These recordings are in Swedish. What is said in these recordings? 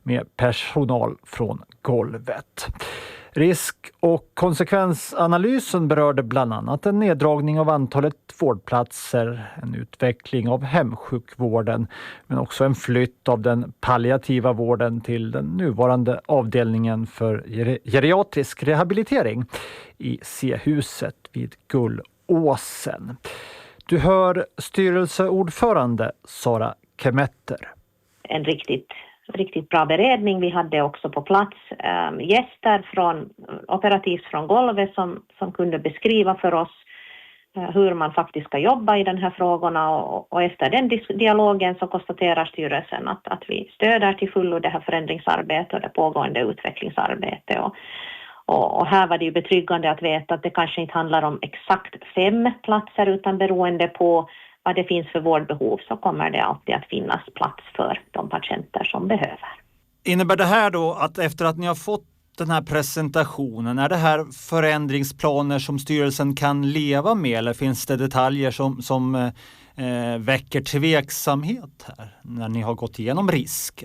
med personal från golvet. Risk- och konsekvensanalysen berörde bland annat en neddragning av antalet vårdplatser, en utveckling av hemsjukvården, men också en flytt av den palliativa vården till den nuvarande avdelningen för geriatrisk rehabilitering i C-huset vid Gullåsen. Du hör styrelseordförande Sara Kemetter. En riktigt bra beredning. Vi hade också på plats gäster operativt från golvet som kunde beskriva för oss hur man faktiskt ska jobba i den här frågorna, och efter den dialogen så konstaterar styrelsen att vi stöder till fullo det här förändringsarbetet och det pågående utvecklingsarbetet. Och här var det ju betryggande att veta att det kanske inte handlar om exakt 5 platser, utan beroende på vad det finns för vårdbehov så kommer det alltid att finnas plats för de patienter som behöver. Innebär det här då att efter att ni har fått den här presentationen, är det här förändringsplaner som styrelsen kan leva med, eller finns det detaljer som väcker tveksamhet här när ni har gått igenom risker?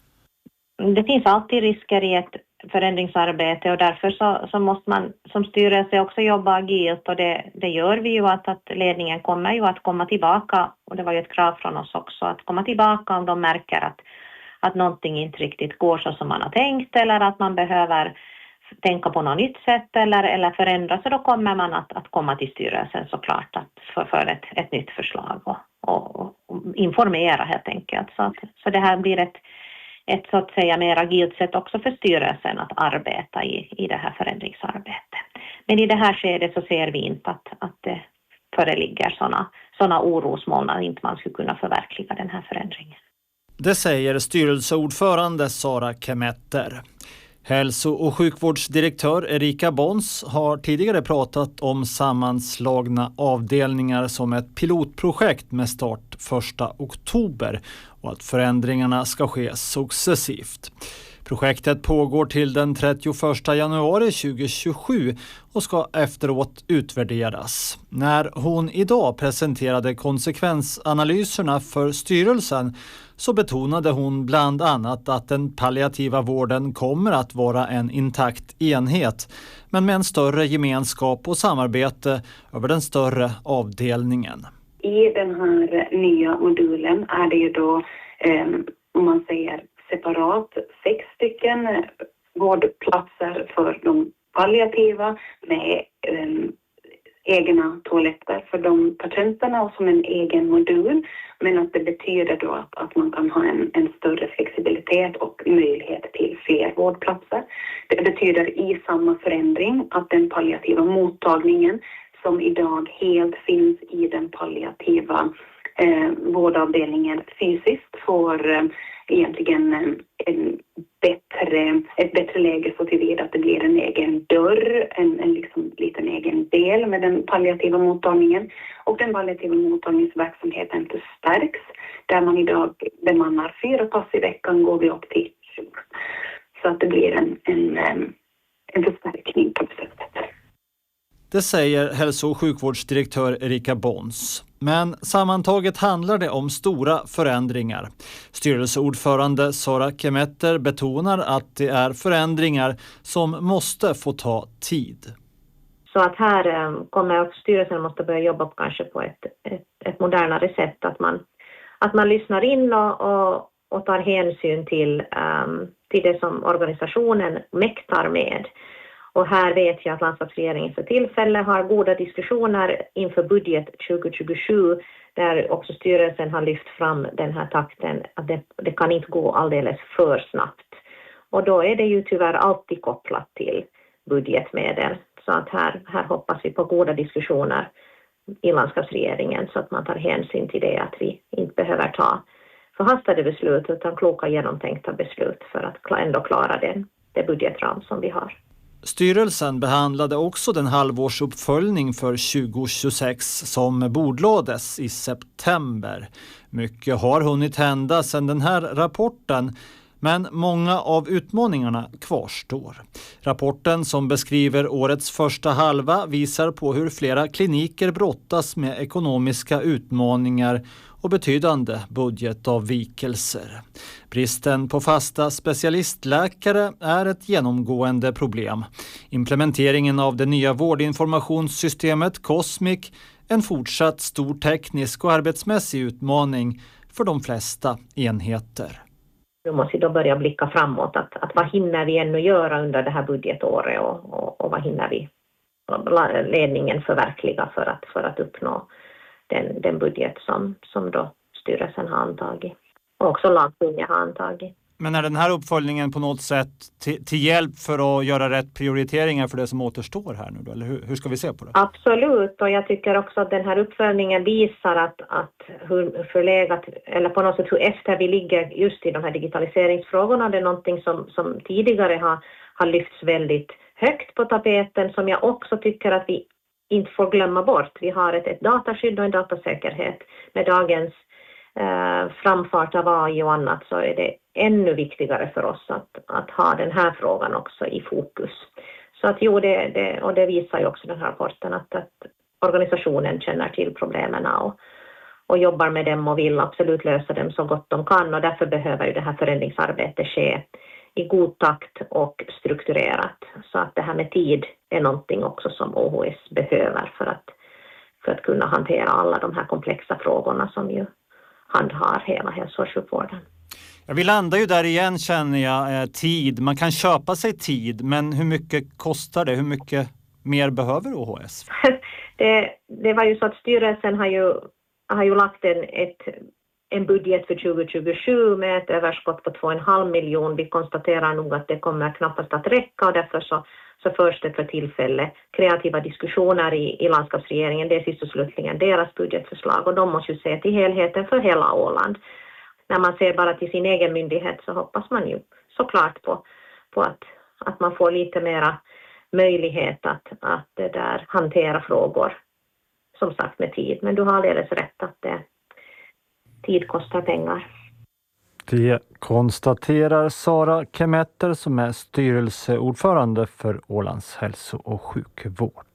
Det finns alltid risker i ett förändringsarbete, och därför så måste man som styrelse också jobba agilt, och det gör vi ju att ledningen kommer ju att komma tillbaka, och det var ju ett krav från oss också att komma tillbaka om de märker att någonting inte riktigt går så som man har tänkt, eller att man behöver tänka på något nytt sätt eller förändra, så då kommer man att komma till styrelsen såklart för ett nytt förslag och informera helt enkelt. Så det här blir ett så att säga mer agilt sätt också för styrelsen att arbeta i det här förändringsarbetet. Men i det här skedet så ser vi inte att det föreligger sådana orosmoln att inte man skulle kunna förverkliga den här förändringen. Det säger styrelseordförande Sara Kemetter. Hälso- och sjukvårdsdirektör Erika Bons har tidigare pratat om sammanslagna avdelningar som ett pilotprojekt med start 1 oktober och att förändringarna ska ske successivt. Projektet pågår till den 31 januari 2027 och ska efteråt utvärderas. När hon idag presenterade konsekvensanalyserna för styrelsen så betonade hon bland annat att den palliativa vården kommer att vara en intakt enhet, men med en större gemenskap och samarbete över den större avdelningen. I den här nya modulen är det ju då, om man säger separat, 6 stycken vårdplatser för de palliativa med egna toaletter för de patienterna och som en egen modul. Men att det betyder då att man kan ha en större flexibilitet och möjlighet till fler vårdplatser. Det betyder i samma förändring att den palliativa mottagningen som idag helt finns i den palliativa vårdavdelningen fysiskt får egentligen ett bättre läge så tillvida att det blir en egen dörr, en liksom liten egen del med den palliativa mottagningen. Och den palliativa mottagningsverksamheten förstärks. Där man idag bemannar 4 pass i veckan går vi upp till 20. Så att det blir en förstärkning på sättet. Det säger hälso- och sjukvårdsdirektör Erika Bons. Men sammantaget handlar det om stora förändringar. Styrelseordförande Sara Kemetter betonar att det är förändringar som måste få ta tid. Så att här kommer också styrelsen måste börja jobba kanske på ett modernare sätt. Att man lyssnar in och tar hänsyn till det som organisationen mäktar med. Och här vet jag att landskapsregeringen för tillfälle har goda diskussioner inför budget 2027 där också styrelsen har lyft fram den här takten att det kan inte gå alldeles för snabbt. Och då är det ju tyvärr alltid kopplat till budgetmedel. Så att här hoppas vi på goda diskussioner i landskapsregeringen så att man tar hänsyn till det att vi inte behöver ta förhastade beslut utan kloka genomtänkta beslut för att ändå klara det budgetram som vi har. Styrelsen behandlade också den halvårsuppföljning för 2026 som bordlades i september. Mycket har hunnit hända sedan den här rapporten, men många av utmaningarna kvarstår. Rapporten som beskriver årets första halva visar på hur flera kliniker brottas med ekonomiska utmaningar och betydande budgetavvikelser. Bristen på fasta specialistläkare är ett genomgående problem. Implementeringen av det nya vårdinformationssystemet Cosmic en fortsatt stor teknisk och arbetsmässig utmaning för de flesta enheter. Nu måste vi då börja blicka framåt, att vad hinner vi ännu göra under det här budgetåret och vad hinner vi ledningen förverkliga för att uppnå den budget som då styrelsen har antagit och också lagtinget har antagit. Men är den här uppföljningen på något sätt till hjälp för att göra rätt prioriteringar för det som återstår här nu då? Eller hur ska vi se på det? Absolut, och jag tycker också att den här uppföljningen visar att hur förlegat, eller på något sätt hur efter vi ligger just i de här digitaliseringsfrågorna. Det är någonting som tidigare har lyfts väldigt högt på tapeten, som jag också tycker att vi inte får glömma bort. Vi har ett dataskydd och en datasäkerhet. Med dagens framfart av AI och annat så är det ännu viktigare för oss att ha den här frågan också i fokus. Så att det visar ju också den här rapporten att organisationen känner till problemen och jobbar med dem och vill absolut lösa dem så gott de kan, och därför behöver ju det här förändringsarbetet ske i god takt och strukturerat. Så att det här med tid är någonting också som OHS behöver för att kunna hantera alla de här komplexa frågorna som ju handhar hela hälso- och sjukvården. Ja, vi landar ju där igen, känner jag, tid. Man kan köpa sig tid, men hur mycket kostar det? Hur mycket mer behöver OHS? Det var ju så att styrelsen har ju lagt en budget för 2027 med ett överskott på 2,5 miljoner. Vi konstaterar nog att det kommer knappast att räcka, och därför så förs det för tillfälle kreativa diskussioner i landskapsregeringen. Det är sist och slutligen deras budgetförslag, och de måste ju se till helheten för hela Åland. När man ser bara till sin egen myndighet så hoppas man ju såklart på att man får lite mera möjlighet att det där hantera frågor, som sagt med tid. Men du har alldeles rätt att tid kostar pengar. Det konstaterar Sara Kemetter som är styrelseordförande för Ålands hälso- och sjukvård.